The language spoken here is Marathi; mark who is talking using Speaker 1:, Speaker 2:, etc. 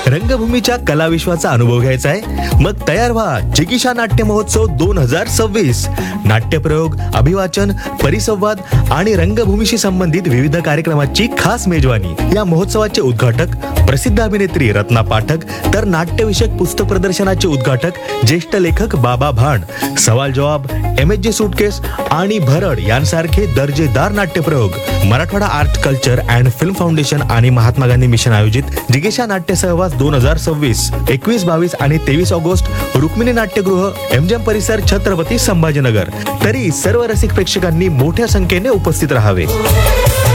Speaker 1: रंगभूमीच्या कलाविश्वाचा अनुभव घ्यायचा आहे? मग तयार व्हा जिगीषा नाट्य महोत्सव 2026. नाट्यप्रयोग, अभिवाचन, परिसंवाद आणि रंगभूमीशी संबंधित विविध कार्यक्रमाची खास मेजवानी. या महोत्सवाचे उद्घाटक प्रसिद्ध अभिनेत्री रत्ना पाठक, तर नाट्यविषयक पुस्तक प्रदर्शनाचे उद्घाटक ज्येष्ठ लेखक बाबा भांड. सवाल जवाब, MSG सुटकेस आणि भरड यांसारखे दर्जेदार नाट्यप्रयोग. Marathwada art culture and film foundation आणि महात्मा गांधी मिशन आयोजित जिगीषा नाट्य सहवास 2026. 21, 22 आणि 23 ऑगस्ट रुक्मिणी नाट्यगृह, MGM परिसर, छत्रपती संभाजीनगर. तरी सर्व रसिक प्रेक्षकांनी मोठ्या संख्येने उपस्थित राहावे.